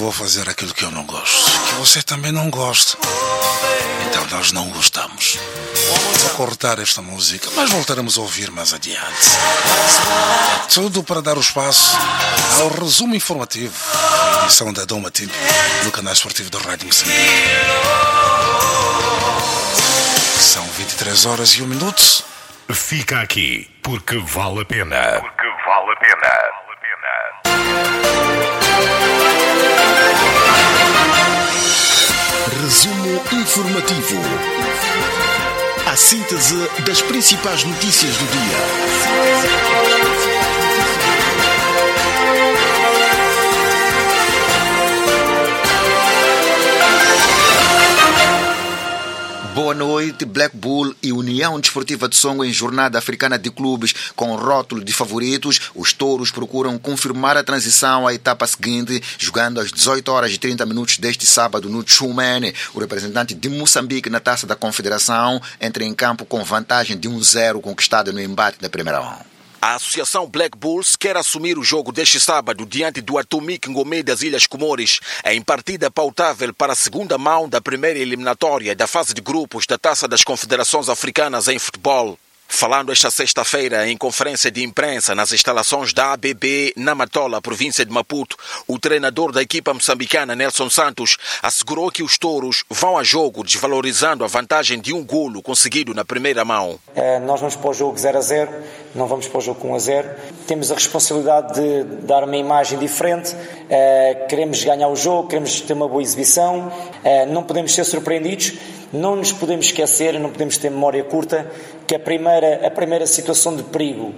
vou fazer aquilo que eu não gosto, que você também não gosta. Então nós não gostamos. Vou cortar esta música, mas voltaremos a ouvir mais adiante. É tudo para dar o espaço ao resumo informativo, edição da Dom Matilde, no canal esportivo da Rádio Moçambique. São 23 horas e 1 minuto. Fica aqui, porque vale a pena. Resumo informativo. A síntese das principais notícias do dia. Boa noite. Black Bull e União Desportiva de Songo em jornada africana de clubes com rótulo de favoritos. Os touros procuram confirmar a transição à etapa seguinte, jogando às 18 horas e 30 minutos deste sábado no Tchumene. O representante de Moçambique na Taça da Confederação entra em campo com vantagem de 1-0 conquistada no embate da primeira mão. A Associação Black Bulls quer assumir o jogo deste sábado diante do Atomic Ngomé das Ilhas Comores, em partida pautável para a segunda mão da primeira eliminatória da fase de grupos da Taça das Confederações Africanas em futebol. Falando esta sexta-feira em conferência de imprensa nas instalações da ABB na Matola, província de Maputo, o treinador da equipa moçambicana, Nelson Santos, assegurou que os touros vão a jogo desvalorizando a vantagem de 1 golo conseguido na primeira mão. Nós vamos para o jogo 0-0, não vamos para o jogo 1-0. Temos a responsabilidade de dar uma imagem diferente, queremos ganhar o jogo, queremos ter uma boa exibição, não podemos ser surpreendidos. Não nos podemos esquecer, não podemos ter memória curta, que a primeira situação de perigo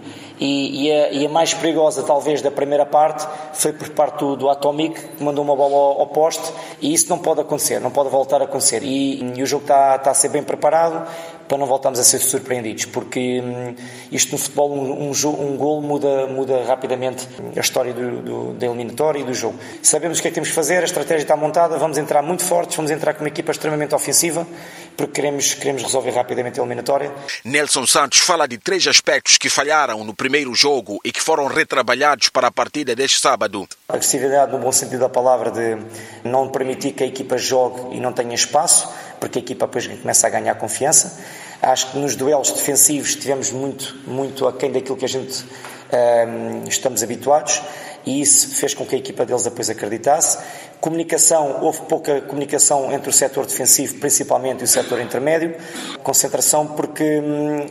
e a mais perigosa talvez da primeira parte foi por parte do Atomic, que mandou uma bola ao poste, e isso não pode acontecer, não pode voltar a acontecer, e o jogo está a ser bem preparado para não voltarmos a ser surpreendidos, porque isto no futebol, um golo muda rapidamente a história da eliminatória e do jogo. Sabemos o que é que temos que fazer, a estratégia está montada, vamos entrar muito fortes, vamos entrar com uma equipa extremamente ofensiva, porque queremos resolver rapidamente a eliminatória. Nelson Santos fala de 3 aspectos que falharam no primeiro jogo e que foram retrabalhados para a partida deste sábado. A agressividade, no bom sentido da palavra, de não permitir que a equipa jogue e não tenha espaço, porque a equipa depois começa a ganhar confiança. Acho que nos duelos defensivos estivemos muito aquém daquilo que a gente estamos habituados, e isso fez com que a equipa deles depois acreditasse. Comunicação, houve pouca comunicação entre o setor defensivo, principalmente, e o setor intermédio. Concentração, porque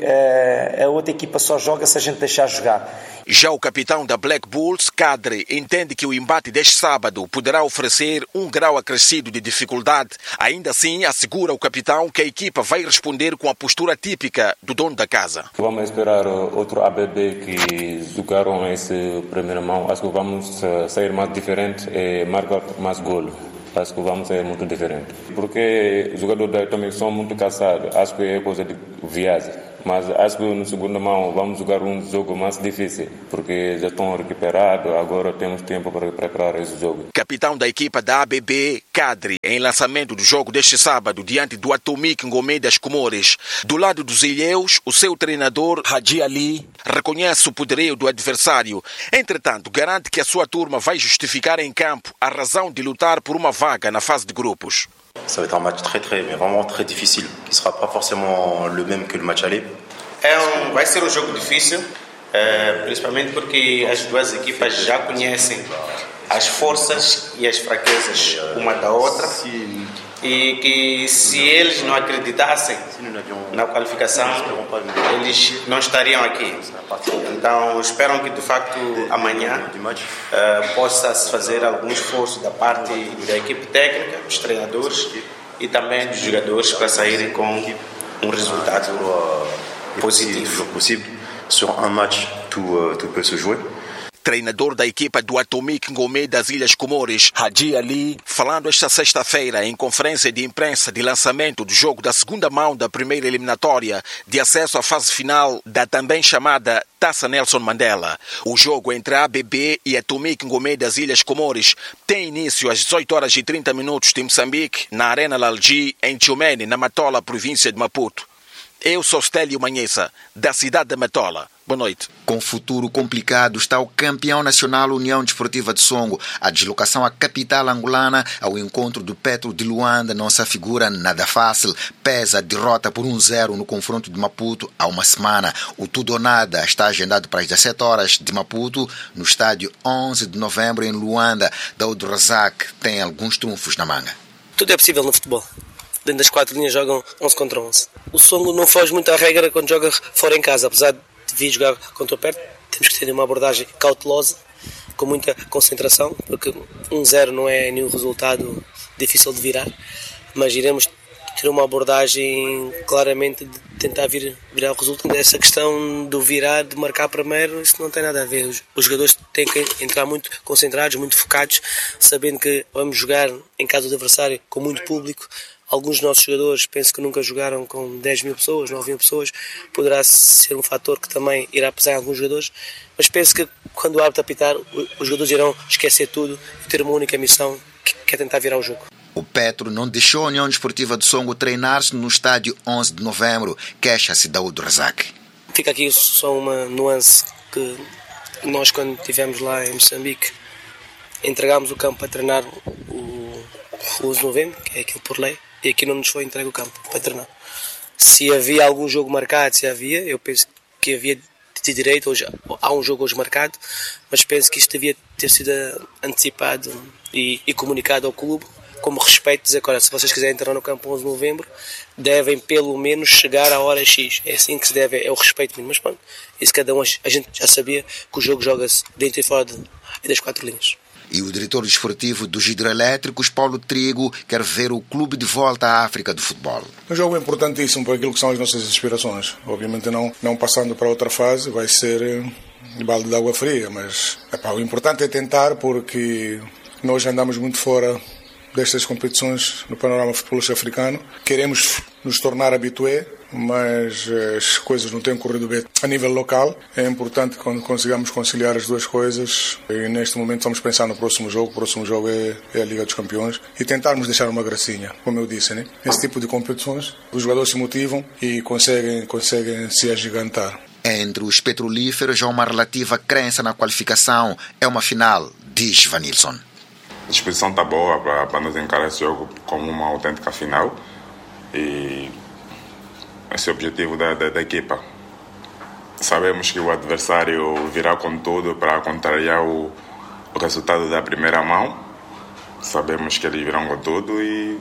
a outra equipa só joga se a gente deixar jogar. Já o capitão da Black Bulls, Kadri, entende que o embate deste sábado poderá oferecer um grau acrescido de dificuldade. Ainda assim, assegura o capitão que a equipa vai responder com a postura típica do dono da casa. Vamos esperar outro ABB que jogaram essa primeira mão. Acho que vamos sair mais diferente e marcar mais golo. Acho que vamos sair muito diferente. Porque os jogadores da Atomic são muito cansados. Acho que é coisa de viagem. Mas acho que no segundo mão vamos jogar um jogo mais difícil, porque já estão recuperados, agora temos tempo para preparar esse jogo. Capitão da equipa da ABB, Kadri, em lançamento do jogo deste sábado diante do Atomic Ngomé das Comores. Do lado dos ilhéus, o seu treinador, Hadji Ali, reconhece o poderio do adversário. Entretanto, garante que a sua turma vai justificar em campo a razão de lutar por uma vaga na fase de grupos. Ça va être un match mais vraiment très difficile, qui ne sera pas forcément le même que le match aller. Vai ser um jogo difícil, principalmente porque as duas equipas já conhecem as forças e as fraquezas uma da outra, e que se eles não acreditassem na qualificação, eles não estariam aqui. Então esperam que de facto amanhã possa-se fazer algum esforço da parte da equipe técnica, dos treinadores e também dos jogadores para saírem com um resultado positivo. Sur un match, tout peut se jouer. Treinador da equipa do Atomic Ngomé das Ilhas Comores, Hadji Ali, falando esta sexta-feira em conferência de imprensa de lançamento do jogo da segunda mão da primeira eliminatória de acesso à fase final da também chamada Taça Nelson Mandela. O jogo entre a ABB e Atomic Ngomé das Ilhas Comores tem início às 18 horas e 30 minutos de Moçambique, na Arena Lalji, em Tchumene, na Matola, província de Maputo. Eu sou Stélio Manhessa, da cidade de Matola. Boa noite. Com futuro complicado está o campeão nacional União Desportiva de Songo. A deslocação à capital angolana ao encontro do Petro de Luanda não se afigura nada fácil. Pesa a derrota por 1-0 no confronto de Maputo há uma semana. O tudo ou nada está agendado para as 17 horas de Maputo, no estádio 11 de novembro em Luanda. Daoud Razak tem alguns trunfos na manga. Tudo é possível no futebol. Dentro das 4 linhas jogam 11 contra 11. O Songo não foge muito à regra quando joga fora em casa. Apesar de vir jogar contra o Petro, temos que ter uma abordagem cautelosa, com muita concentração, porque 1-0 não é nenhum resultado difícil de virar, mas iremos ter uma abordagem claramente de tentar virar o resultado. Essa questão do virar, de marcar primeiro, isso não tem nada a ver. Os jogadores têm que entrar muito concentrados, muito focados, sabendo que vamos jogar em casa do adversário com muito público. Alguns dos nossos jogadores penso que nunca jogaram com 10 mil pessoas, 9 mil pessoas. Poderá ser um fator que também irá pesar em alguns jogadores. Mas penso que quando o árbitro apitar, os jogadores irão esquecer tudo e ter uma única missão, que é tentar virar o jogo. O Petro não deixou a União Desportiva de Songo treinar-se no estádio 11 de novembro. Queixa-se Daoud Razak. Fica aqui só uma nuance que nós, quando estivemos lá em Moçambique, entregámos o campo para treinar o 11 de novembro, que é aquilo por lei. E aqui não nos foi entregue o campo para treinar. Se havia algum jogo marcado, eu penso que havia de direito, hoje há um jogo hoje marcado, mas penso que isto devia ter sido antecipado e comunicado ao clube, como respeito, dizer que, olha, se vocês quiserem entrar no campo 11 de novembro, devem pelo menos chegar à hora X. É assim que se deve, é o respeito mínimo. Mas pronto, isso cada um, a gente já sabia que o jogo joga-se dentro e fora das 4 linhas. E o diretor desportivo dos hidroelétricos, Paulo Trigo, quer ver o clube de volta à África do futebol. Um jogo importantíssimo para aquilo que são as nossas aspirações. Obviamente não passando para outra fase, vai ser balde de água fria, mas o importante é tentar, porque nós andamos muito fora destas competições no panorama futebolístico africano. Queremos nos tornar habitué, mas as coisas não têm corrido bem a nível local. É importante que consigamos conciliar as duas coisas e neste momento estamos pensando no próximo jogo. O próximo jogo é a Liga dos Campeões e tentarmos deixar uma gracinha, como eu disse, né? Esse tipo de competições, os jogadores se motivam e conseguem se agigantar. Entre os petrolíferos há uma relativa crença na qualificação. É uma final, diz Vanilson. A disposição está boa para nos encarar esse jogo como uma autêntica final e esse é o objetivo da equipa. Sabemos que o adversário virá com tudo para contrariar o resultado da primeira mão. Sabemos que eles virão com tudo e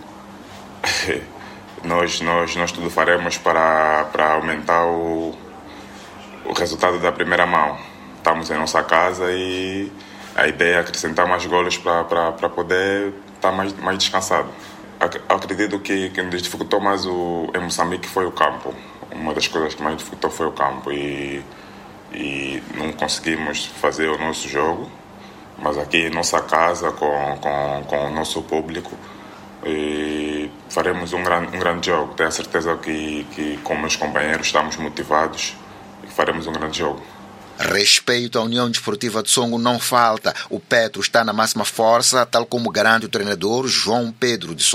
nós tudo faremos para aumentar o resultado da primeira mão. Estamos em nossa casa e a ideia é acrescentar mais golos para poder estar mais descansado. Acredito que nos dificultou mais em Moçambique foi o campo. Uma das coisas que mais dificultou foi o campo e não conseguimos fazer o nosso jogo. Mas aqui em nossa casa, com o nosso público, e faremos um grande jogo. Tenho a certeza que com meus companheiros estamos motivados e faremos um grande jogo. Respeito à União Desportiva de Songo não falta. O Petro está na máxima força, tal como garante o treinador João Pedro de Sousa.